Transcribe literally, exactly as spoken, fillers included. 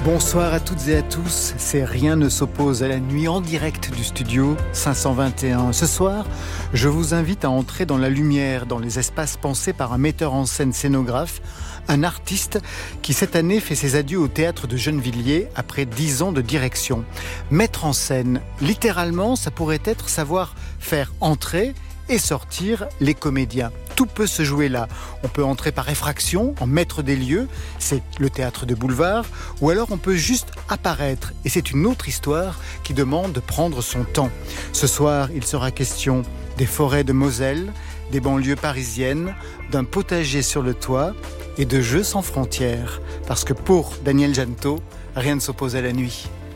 Bonsoir à toutes et à tous, c'est Rien ne s'oppose à la nuit en direct du studio cinq cent vingt et un. Ce soir, je vous invite à entrer dans la lumière, dans les espaces pensés par un metteur en scène scénographe, un artiste qui cette année fait ses adieux au théâtre de Gennevilliers après dix ans de direction. Mettre en scène, littéralement, ça pourrait être savoir faire entrer et sortir les comédiens. Tout peut se jouer là. On peut entrer par effraction, en maître des lieux, c'est le théâtre de boulevard, ou alors on peut juste apparaître, et c'est une autre histoire qui demande de prendre son temps. Ce soir, il sera question des forêts de Moselle, des banlieues parisiennes, d'un potager sur le toit et de jeux sans frontières. Parce que pour Daniel Jeannetot, rien ne s'oppose à la nuit.